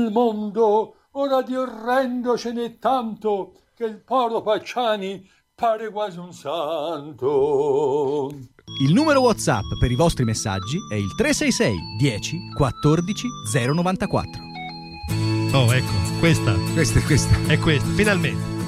Nel mondo ora di orrendo ce n'è tanto che il povero Pacciani pare quasi un santo. Il numero WhatsApp per i vostri messaggi è il 366 10 14 094. Oh, ecco, questa Questa. è questa, finalmente.